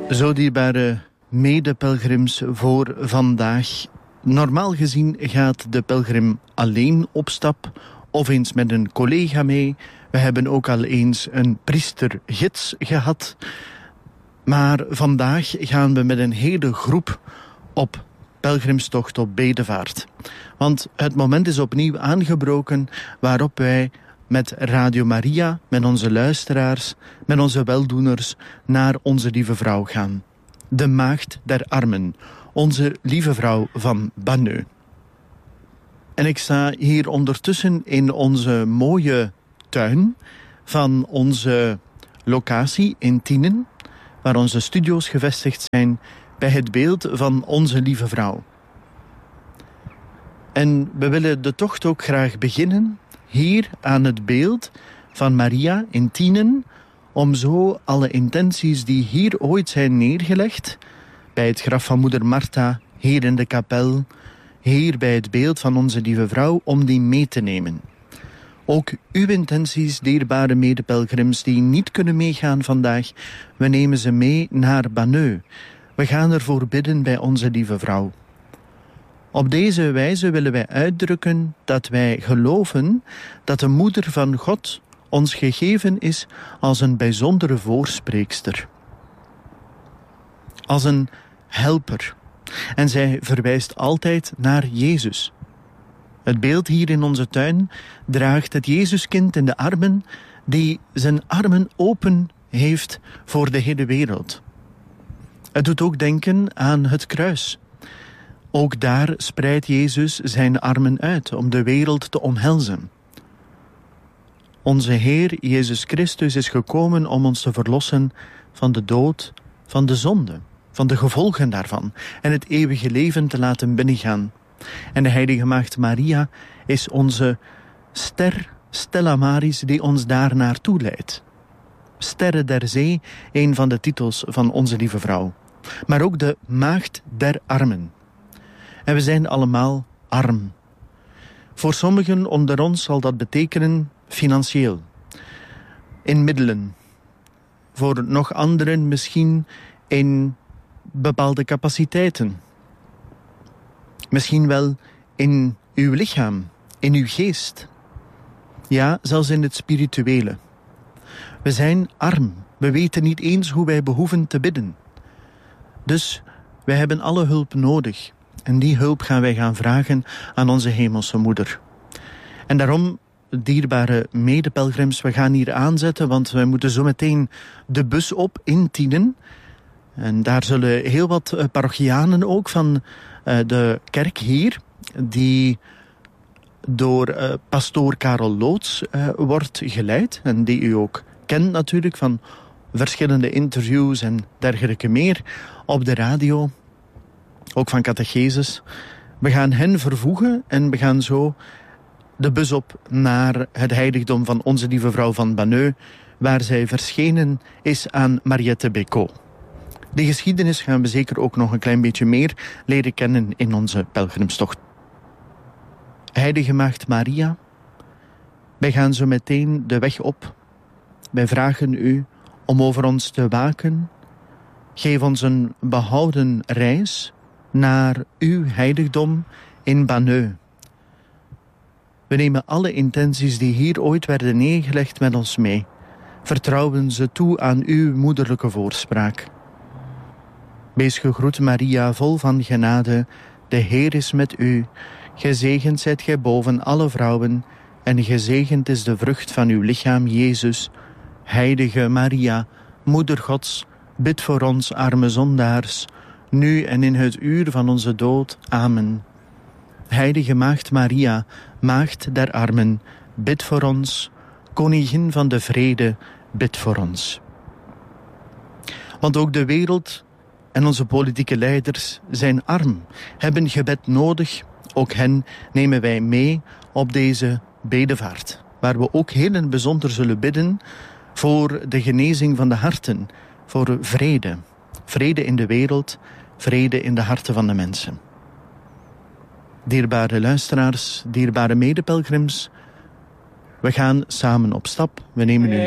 Zo dierbare medepelgrims voor vandaag. Normaal gezien gaat de pelgrim alleen op stap of eens met een collega mee. We hebben ook al eens een priestergids gehad. Maar vandaag gaan we met een hele groep op pelgrimstocht op bedevaart. Want het moment is opnieuw aangebroken waarop wij met Radio Maria, met onze luisteraars, met onze weldoeners naar onze lieve vrouw gaan. De Maagd der Armen, onze lieve vrouw van Banneux. En ik sta hier ondertussen in onze mooie tuin van onze locatie in Tienen, waar onze studio's gevestigd zijn, bij het beeld van onze lieve vrouw. En we willen de tocht ook graag beginnen hier aan het beeld van Maria in Tienen, om zo alle intenties die hier ooit zijn neergelegd, bij het graf van moeder Martha, hier in de kapel, hier bij het beeld van onze lieve vrouw, om die mee te nemen. Ook uw intenties, dierbare medepelgrims die niet kunnen meegaan vandaag, we nemen ze mee naar Banneux. We gaan ervoor bidden bij onze lieve vrouw. Op deze wijze willen wij uitdrukken dat wij geloven dat de moeder van God ons gegeven is als een bijzondere voorspreekster. Als een helper. En zij verwijst altijd naar Jezus. Het beeld hier in onze tuin draagt het Jezuskind in de armen, die zijn armen open heeft voor de hele wereld. Het doet ook denken aan het kruis. Ook daar spreidt Jezus zijn armen uit om de wereld te omhelzen. Onze Heer Jezus Christus is gekomen om ons te verlossen van de dood, van de zonde, van de gevolgen daarvan en het eeuwige leven te laten binnengaan. En de heilige Maagd Maria is onze ster, Stella Maris, die ons daar naartoe leidt. Sterren der Zee, een van de titels van onze lieve vrouw. Maar ook de Maagd der Armen. En we zijn allemaal arm. Voor sommigen onder ons zal dat betekenen financieel, in middelen. Voor nog anderen misschien in bepaalde capaciteiten. Misschien wel in uw lichaam, in uw geest. Ja, zelfs in het spirituele. We zijn arm. We weten niet eens hoe wij behoeven te bidden. Dus wij hebben alle hulp nodig. En die hulp gaan wij gaan vragen aan onze hemelse moeder. En daarom, dierbare medepelgrims, we gaan hier aanzetten, want wij moeten zo meteen de bus op in Tienen. En daar zullen heel wat parochianen ook van de kerk hier, die door pastoor Karel Loots wordt geleid. En die u ook kent natuurlijk van verschillende interviews en dergelijke meer op de radio. Ook van catecheses. We gaan hen vervoegen en we gaan zo de bus op naar het heiligdom van onze lieve vrouw van Banneux, waar zij verschenen is aan Mariette Bécaud. Die geschiedenis gaan we zeker ook nog een klein beetje meer leren kennen in onze pelgrimstocht. Heilige Maagd Maria, wij gaan zo meteen de weg op. Wij vragen u om over ons te waken. Geef ons een behouden reis naar uw heiligdom in Banneux. We nemen alle intenties die hier ooit werden neergelegd met ons mee. Vertrouwen ze toe aan uw moederlijke voorspraak. Wees gegroet, Maria, vol van genade. De Heer is met u. Gezegend zijt gij boven alle vrouwen, en gezegend is de vrucht van uw lichaam, Jezus. Heilige Maria, Moeder Gods, bid voor ons arme zondaars, nu en in het uur van onze dood. Amen. Heilige Maagd Maria, Maagd der Armen, bid voor ons. Koningin van de vrede, bid voor ons. Want ook de wereld en onze politieke leiders zijn arm, hebben gebed nodig. Ook hen nemen wij mee op deze bedevaart, waar we ook heel in het bijzonder zullen bidden voor de genezing van de harten, voor vrede. Vrede in de wereld, vrede in de harten van de mensen. Dierbare luisteraars, dierbare medepelgrims, we gaan samen op stap. We nemen u